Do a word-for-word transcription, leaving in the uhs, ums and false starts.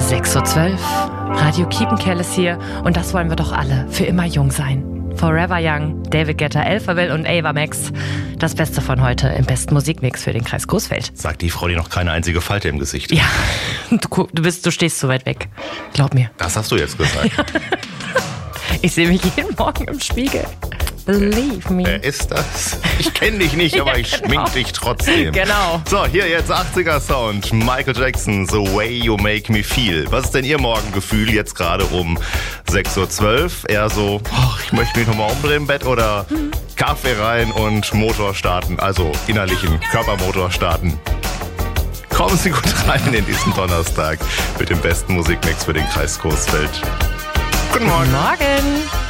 sechs Uhr zwölf, Radio Kiepenkerl ist hier und das wollen wir doch alle, für immer jung sein. Forever Young, David Guetta, Alphaville und Ava Max. Das Beste von heute im besten Musikmix für den Kreis Coesfeld. Sagt die Frau, die noch keine einzige Falte im Gesicht hat. Ja, du, du, bist, du stehst zu weit weg. Glaub mir. Das hast du jetzt gesagt. Ja. Ich sehe mich jeden Morgen im Spiegel. Believe me. Wer ist das? Ich kenne dich nicht, aber Ja, ich genau. schmink dich trotzdem. Genau. So, hier jetzt achtziger Sound. Michael Jackson, The Way You Make Me Feel. Was ist denn Ihr Morgengefühl jetzt gerade um sechs Uhr zwölf? Eher so, ach, ich möchte mich nochmal umdrehen im Bett oder mhm. Kaffee rein und Motor starten, also innerlichen Körpermotor starten. Kommen Sie gut rein in diesen Donnerstag mit dem besten Musikmix für den Kreis Coesfeld. Guten Morgen. Guten Morgen.